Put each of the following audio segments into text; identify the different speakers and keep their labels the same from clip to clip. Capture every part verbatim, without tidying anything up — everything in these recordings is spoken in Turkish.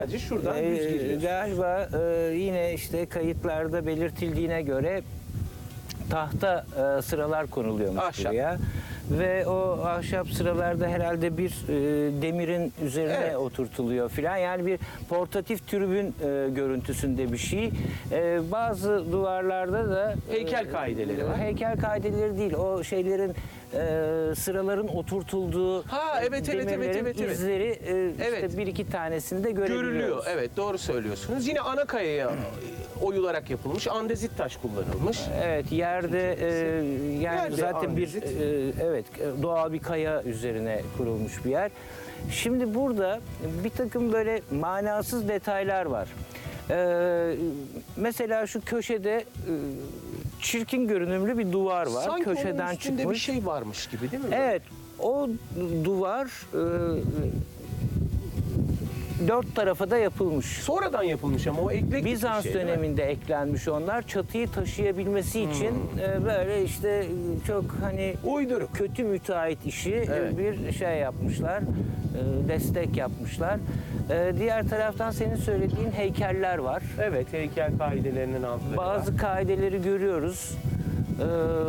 Speaker 1: Sadece şuradan
Speaker 2: Ee,
Speaker 1: düz giriyorsun.
Speaker 2: galiba e, yine işte kayıtlarda belirtildiğine göre tahta e, sıralar konuluyormuş
Speaker 1: Ahşap.
Speaker 2: buraya. Ve o ahşap sıralarda herhalde bir e, demirin üzerine
Speaker 1: Evet.
Speaker 2: oturtuluyor filan. Yani bir portatif tribün e, görüntüsünde bir şey. E, bazı duvarlarda da e,
Speaker 1: Heykel kaideleri var.
Speaker 2: Heykel kaideleri değil. O şeylerin e, sıraların oturtulduğu
Speaker 1: Ha, evet, evet, evet,
Speaker 2: demirlerin
Speaker 1: evet, evet.
Speaker 2: izleri e,
Speaker 1: Evet.
Speaker 2: işte bir iki tanesinde görebiliyoruz.
Speaker 1: Görülüyor. Evet, doğru söylüyorsunuz. Yine ana kayaya oyularak yapılmış. Andezit taş kullanılmış.
Speaker 2: Evet, yerde e, yani
Speaker 1: Yerde
Speaker 2: zaten bir
Speaker 1: andezit.
Speaker 2: e, evet doğal bir kaya üzerine kurulmuş bir yer. Şimdi burada bir takım böyle manasız detaylar var. E, mesela şu köşede e, çirkin görünümlü bir duvar var.
Speaker 1: Sanki
Speaker 2: Köşeden
Speaker 1: onun üstünde
Speaker 2: çıkmış.
Speaker 1: bir şey varmış gibi değil mi?
Speaker 2: Evet, o duvar e, dört tarafa da yapılmış.
Speaker 1: Sonradan yapılmış ama o eklektik bir
Speaker 2: Bizans
Speaker 1: şey, değil mi?
Speaker 2: döneminde eklenmiş onlar. Çatıyı taşıyabilmesi için e, böyle işte e, çok hani
Speaker 1: Uyduruk.
Speaker 2: kötü müteahhit işi e,
Speaker 1: Evet.
Speaker 2: bir şey yapmışlar. e, Destek yapmışlar. E, Diğer taraftan senin söylediğin heykeller var.
Speaker 1: Evet, heykel kaidelerinin altında.
Speaker 2: Bazı kaideleri görüyoruz. E,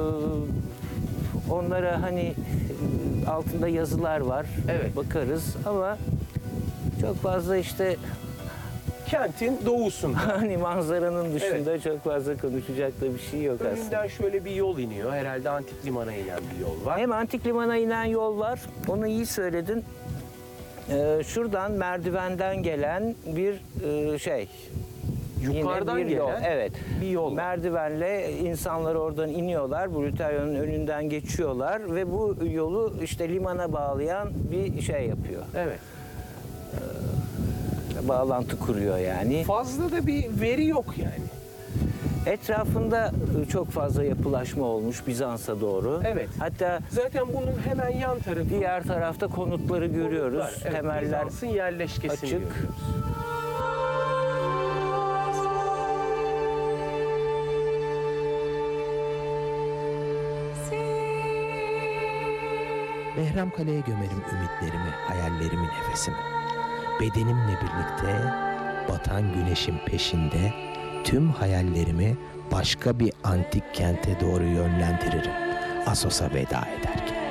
Speaker 2: Onlara hani e, altında yazılar var.
Speaker 1: Evet.
Speaker 2: Bakarız ama çok fazla işte
Speaker 1: kentin doğusunda.
Speaker 2: hani manzaranın dışında çok fazla konuşacak da bir şey yok aslında.
Speaker 1: Önünden şöyle bir yol iniyor. Herhalde antik limana inen bir yol var.
Speaker 2: Hem antik limana inen yol var, onu iyi söyledin. Ee, şuradan merdivenden gelen bir e, şey. Yine
Speaker 1: Yukarıdan
Speaker 2: bir yol.
Speaker 1: gelen
Speaker 2: Evet.
Speaker 1: bir yol var.
Speaker 2: Merdivenle insanlar oradan iniyorlar, Brutaria'nın önünden geçiyorlar ve bu yolu işte limana bağlayan bir şey yapıyor.
Speaker 1: Evet.
Speaker 2: Bağlantı kuruyor yani.
Speaker 1: Fazla da bir veri yok yani.
Speaker 2: Etrafında çok fazla yapılaşma olmuş Bizans'a doğru.
Speaker 1: Evet.
Speaker 2: Hatta
Speaker 1: Zaten bunun hemen yan tarafı
Speaker 2: diğer tarafta konutları görüyoruz.
Speaker 1: konutlar. Evet,
Speaker 2: Temeller
Speaker 1: Bizans'ın yerleşkesini
Speaker 2: açık.
Speaker 1: görüyoruz.
Speaker 3: Behramkale'ye gömerim ümitlerimi, hayallerimi, nefesimi. Bedenimle birlikte batan güneşin peşinde tüm hayallerimi başka bir antik kente doğru yönlendiririm. Assos'a veda eder.